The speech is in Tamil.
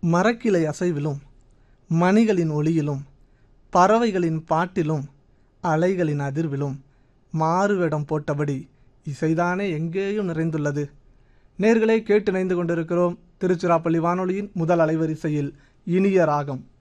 மரக்கிளை அசைவிலும் மணிகளின் ஒளியிலும் பறவைகளின் பாட்டிலும் அலைகளின் அதிர்விலும் மாறுவேடம் போட்டபடி இசைதானே எங்கேயும் நிறைந்துள்ளது. நேர்களே, கேட்டு இணைந்து கொண்டிருக்கிறோம் திருச்சிராப்பள்ளி வானொலியின் முதல் அலைவரிசையில் இனிய ராகம்.